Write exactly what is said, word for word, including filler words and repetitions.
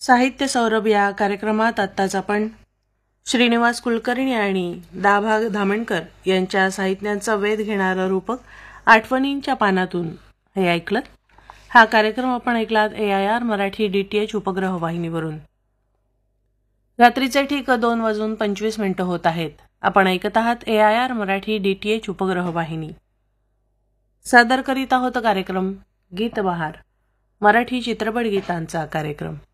साहित्य सौरभ या कार्यक्रमात आत्ताच आपण श्रीनिवास कुलकर्णी आणि दाभा धामणकर यांच्या साहित्यांचा वेध घेणारं रूपक आठवणींच्या पानातून हे ऐकलं। हा कार्यक्रम आपण ऐकलात ए I R Marathi D T H उपग्रह वाहिनीवरून। रात्रीचे ठीक दोन वाजून पंचवीस मिनिटं होत आहेत। आपण ऐकत आहात ए I R Marathi D T H उपग्रह वाहिनी। सादर करीत आहोत कार्यक्रम गीत बहार, मराठी चित्रपट गीतांचा कार्यक्रम।